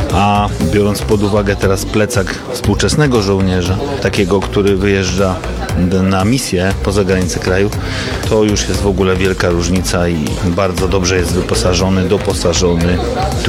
a biorąc pod uwagę teraz plecak współczesnego żołnierza, takiego, który wyjeżdża na misję poza granice kraju, to już jest w ogóle wielka różnica i bardzo dobrze jest wyposażony, doposażony.